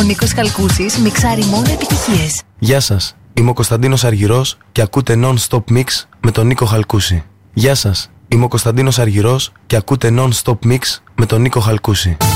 Ο Νίκος Χαλκούσης μιξάρει μόνο επιτυχίες. Γεια σας, είμαι ο Κωνσταντίνος Αργυρός και ακούτε Non-Stop Mix με τον Νίκο Χαλκούση. Γεια σας, είμαι ο Κωνσταντίνος Αργυρός και ακούτε Non-Stop Mix με τον Νίκο Χαλκούση.